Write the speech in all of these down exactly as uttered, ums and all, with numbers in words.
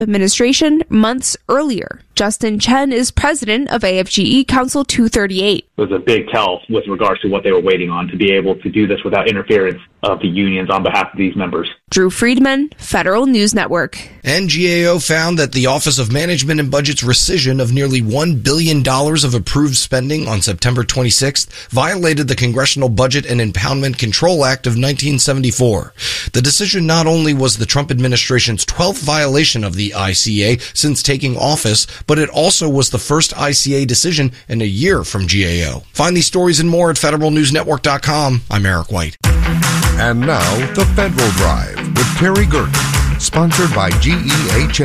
administration months earlier. Justin Chen is president of A F G E Council two thirty-eight. It was a big tell with regards to what they were waiting on to be able to do this without interference of the unions on behalf of these members. Drew Friedman, Federal News Network. And G A O found that the Office of Management and Budget's rescission of nearly one billion dollars of approved spending on September twenty-sixth violated the Congressional Budget and Impoundment Control Act of nineteen seventy-four. The decision not only was the Trump administration's twelfth violation of the I C A since taking office, but it also was the first I C A decision in a year from G A O. Find these stories and more at federal news network dot com. I'm Eric White. And now, The Federal Drive with Terry Gerton, sponsored by G E H A.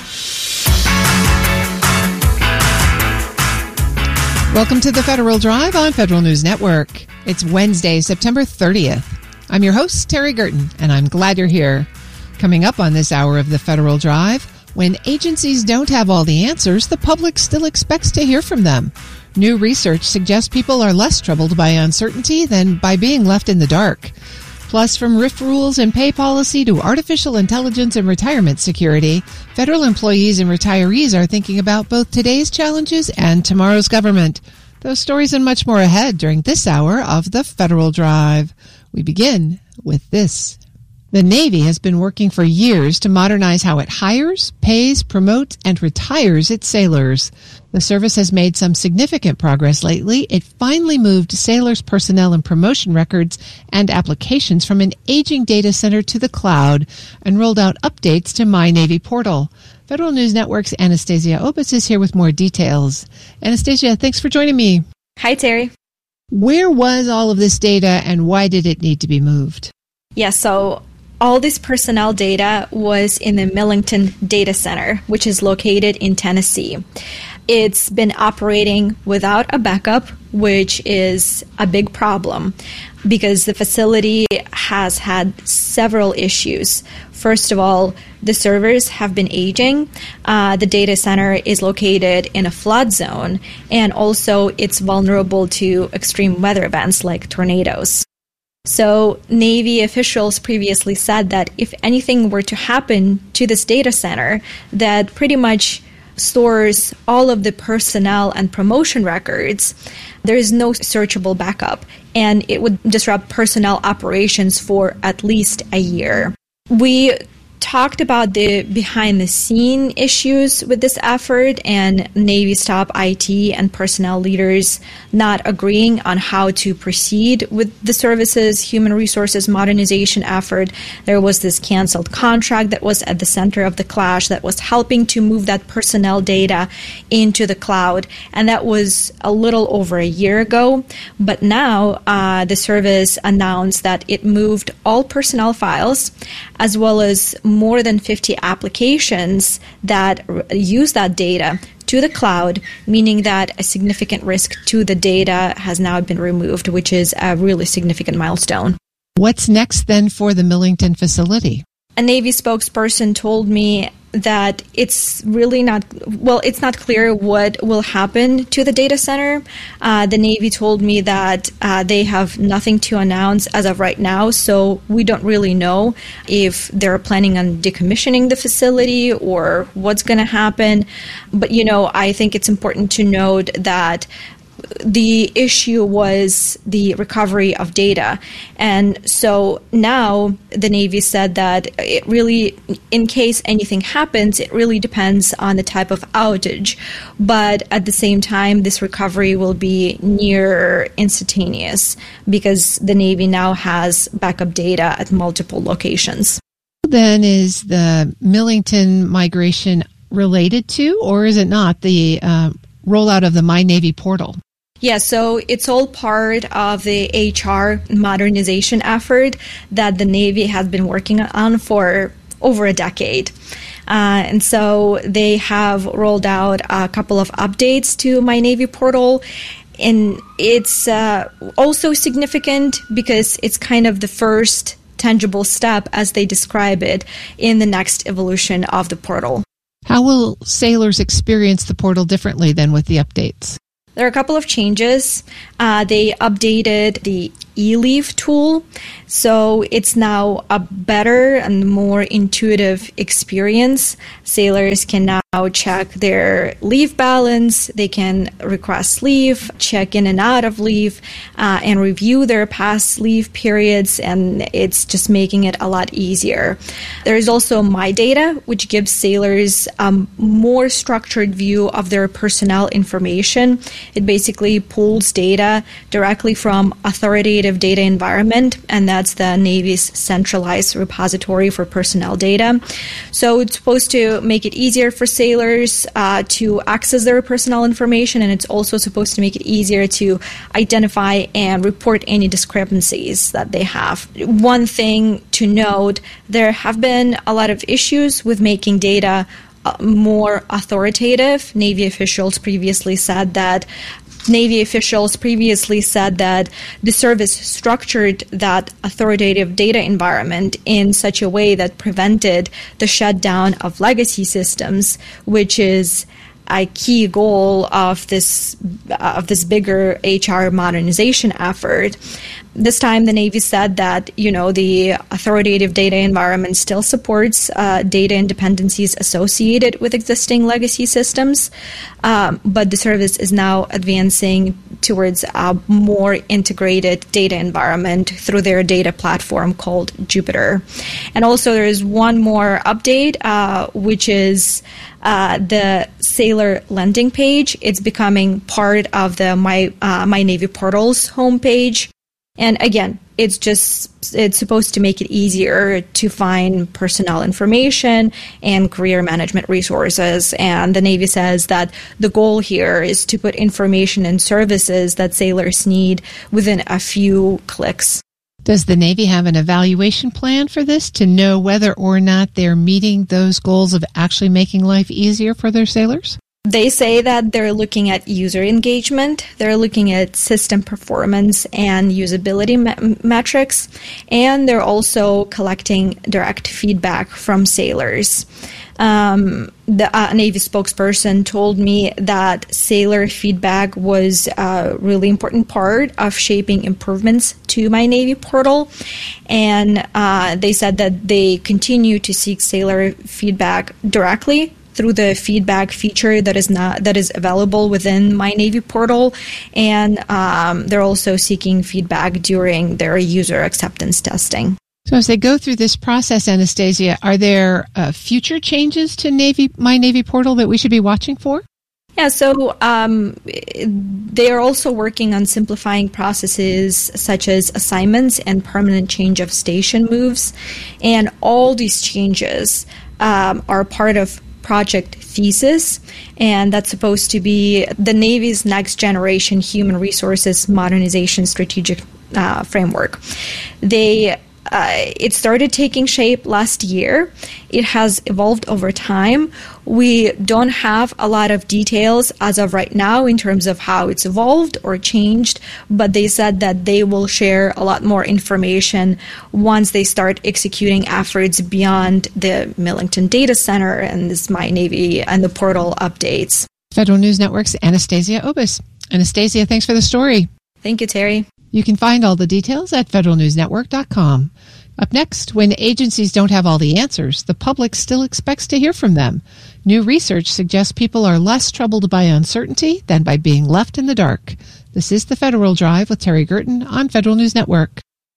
Welcome to The Federal Drive on Federal News Network. It's Wednesday, September thirtieth. I'm your host, Terry Gerton, and I'm glad you're here. Coming up on this hour of The Federal Drive, when agencies don't have all the answers, the public still expects to hear from them. New research suggests people are less troubled by uncertainty than by being left in the dark. Plus, from R I F rules and pay policy to artificial intelligence and retirement security, federal employees and retirees are thinking about both today's challenges and tomorrow's government. Those stories and much more ahead during this hour of The Federal Drive. We begin with this. The Navy has been working for years to modernize how it hires, pays, promotes, and retires its sailors. The service has made some significant progress lately. It finally moved sailors' personnel and promotion records and applications from an aging data center to the cloud and rolled out updates to My Navy Portal. Federal News Network's Anastasia Opus is here with more details. Anastasia, thanks for joining me. Hi, Terry. Where was all of this data and why did it need to be moved? Yeah, so all this personnel data was in the Millington Data Center, which is located in Tennessee. It's been operating without a backup, which is a big problem because the facility has had several issues. First of all, the servers have been aging. Uh, the data center is located in a flood zone, and also it's vulnerable to extreme weather events like tornadoes. So Navy officials previously said that if anything were to happen to this data center that pretty much stores all of the personnel and promotion records, there is no searchable backup, and it would disrupt personnel operations for at least a year. We talked about the behind-the-scene issues with this effort and Navy's top I T and personnel leaders not agreeing on how to proceed with the service's human resources modernization effort. There was this canceled contract that was at the center of the clash that was helping to move that personnel data into the cloud, and that was a little over a year ago. But now uh, the service announced that it moved all personnel files as well as more than fifty applications that use that data to the cloud, meaning that a significant risk to the data has now been removed, which is a really significant milestone. What's next then for the Millington facility? A Navy spokesperson told me that it's really not, well, it's not clear what will happen to the data center. Uh, the Navy told me that uh, they have nothing to announce as of right now, so we don't really know if they're planning on decommissioning the facility or what's going to happen. But, you know, I think it's important to note that the issue was the recovery of data. And so now the Navy said that it really, in case anything happens, it really depends on the type of outage. But at the same time, this recovery will be near instantaneous because the Navy now has backup data at multiple locations. Then is the Millington migration related to, or is it not, the uh, rollout of the My Navy portal? Yeah, so it's all part of the H R modernization effort that the Navy has been working on for over a decade. Uh, and so they have rolled out a couple of updates to My Navy portal. And it's uh, also significant because it's kind of the first tangible step, as they describe it, in the next evolution of the portal. How will sailors experience the portal differently than with the updates? There are a couple of changes. Uh, they updated the eLeave tool. So it's now a better and more intuitive experience. Sailors can now check their leave balance, they can request leave, check in and out of leave, uh, and review their past leave periods, and it's just making it a lot easier. There is also My Data, which gives sailors a more structured view of their personnel information. It basically pulls data directly from authoritative data environment, and that's the Navy's centralized repository for personnel data. So it's supposed to make it easier for sailors uh, to access their personnel information, and it's also supposed to make it easier to identify and report any discrepancies that they have. One thing to note, there have been a lot of issues with making data uh, more authoritative. Navy officials previously said that Navy officials previously said that the service structured that authoritative data environment in such a way that prevented the shutdown of legacy systems, which is a key goal of this of this bigger H R modernization effort. This time, the Navy said that, you know, the authoritative data environment still supports uh, data and dependencies associated with existing legacy systems, um, but the service is now advancing towards a more integrated data environment through their data platform called Jupiter. And also, there is one more update, uh, which is uh, the Sailor landing page. It's becoming part of the My uh, My Navy Portals homepage. And again, it's just, it's supposed to make it easier to find personnel information and career management resources. And the Navy says that the goal here is to put information and services that sailors need within a few clicks. Does the Navy have an evaluation plan for this to know whether or not they're meeting those goals of actually making life easier for their sailors? They say that they're looking at user engagement, they're looking at system performance and usability me- metrics, and they're also collecting direct feedback from sailors. Um, the uh, Navy spokesperson told me that sailor feedback was a really important part of shaping improvements to My Navy portal, and uh, they said that they continue to seek sailor feedback directly through the feedback feature that is not that is available within My Navy portal, and um, they're also seeking feedback during their user acceptance testing. So as they go through this process, Anastasia, are there uh, future changes to Navy My Navy portal that we should be watching for? Yeah, so um, they are also working on simplifying processes such as assignments and permanent change of station moves, and all these changes um, are part of Project Thesis, and that's supposed to be the Navy's next generation human resources modernization strategic uh, framework. They Uh, it started taking shape last year. It has evolved over time. We don't have a lot of details as of right now in terms of how it's evolved or changed, but they said that they will share a lot more information once they start executing efforts beyond the Millington Data Center and this My Navy and the portal updates. Federal News Network's Anastasia Obis. Anastasia, thanks for the story. Thank you, Terry. You can find all the details at federal news network dot com. Up next, when agencies don't have all the answers, the public still expects to hear from them. New research suggests people are less troubled by uncertainty than by being left in the dark. This is the Federal Drive with Terry Gerton on Federal News Network.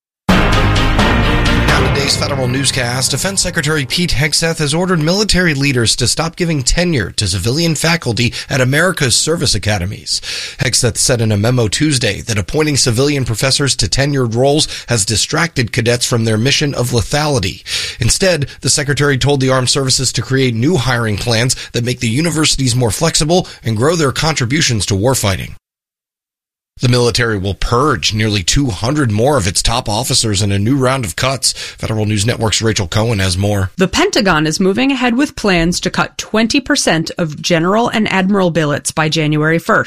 Now today's Federal Newscast, Defense Secretary Pete Hegseth has ordered military leaders to stop giving tenure to civilian faculty at America's service academies. Hegseth said in a memo Tuesday that appointing civilian professors to tenured roles has distracted cadets from their mission of lethality. Instead, the Secretary told the Armed Services to create new hiring plans that make the universities more flexible and grow their contributions to warfighting. The military will purge nearly two hundred more of its top officers in a new round of cuts. Federal News Network's Rachel Cohen has more. The Pentagon is moving ahead with plans to cut twenty percent of general and admiral billets by January first.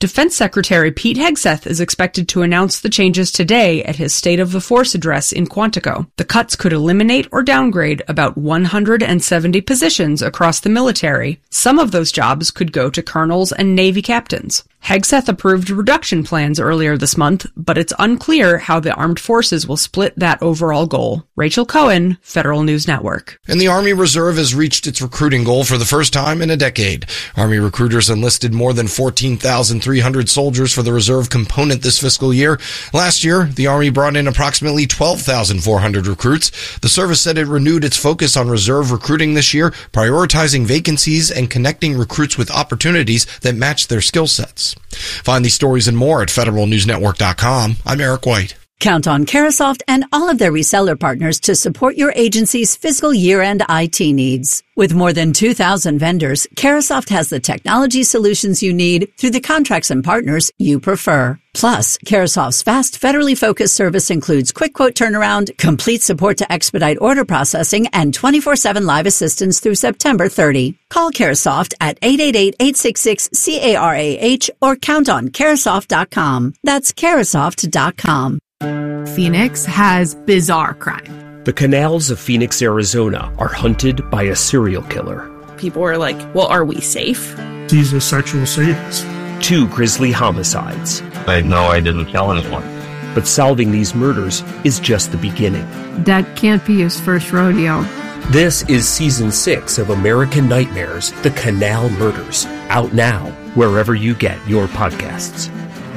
Defense Secretary Pete Hegseth is expected to announce the changes today at his State of the Force address in Quantico. The cuts could eliminate or downgrade about one hundred seventy positions across the military. Some of those jobs could go to colonels and Navy captains. Hegseth approved reduction plans earlier this month, but it's unclear how the armed forces will split that overall goal. Rachel Cohen, Federal News Network. And the Army Reserve has reached its recruiting goal for the first time in a decade. Army recruiters enlisted more than fourteen thousand three hundred soldiers for the reserve component this fiscal year. Last year, the Army brought in approximately twelve thousand four hundred recruits. The service said it renewed its focus on reserve recruiting this year, prioritizing vacancies and connecting recruits with opportunities that match their skill sets. Find these stories and more at federal news network dot com. I'm Eric White. Count on Carahsoft and all of their reseller partners to support your agency's fiscal year-end I T needs. With more than two thousand vendors, Carahsoft has the technology solutions you need through the contracts and partners you prefer. Plus, Carahsoft's fast, federally focused service includes quick quote turnaround, complete support to expedite order processing, and twenty-four seven live assistance through September thirtieth. Call Carahsoft at eight eight eight, eight six six, C A R A H or count on Carahsoft dot com. That's Carahsoft dot com. Phoenix has bizarre crime. The canals of Phoenix, Arizona are hunted by a serial killer. People were like, well, are we safe? He's a sexual sadist. Two grisly homicides. I know I didn't kill anyone. But solving these murders is just the beginning. That can't be his first rodeo. This is season six of American Nightmares, The Canal Murders. Out now, wherever you get your podcasts.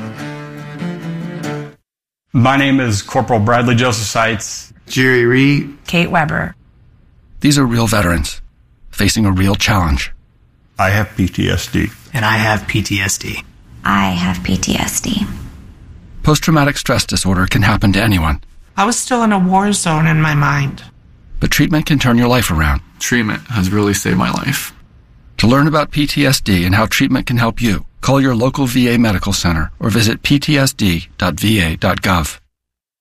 My name is Corporal Bradley Joseph Seitz. Jerry Reed. Kate Weber. These are real veterans facing a real challenge. I have P T S D. And I have P T S D. I have P T S D. Post-traumatic stress disorder can happen to anyone. I was still in a war zone in my mind. But treatment can turn your life around. Treatment has really saved my life. To learn about P T S D and how treatment can help you, call your local V A medical center or visit P T S D dot V A dot gov.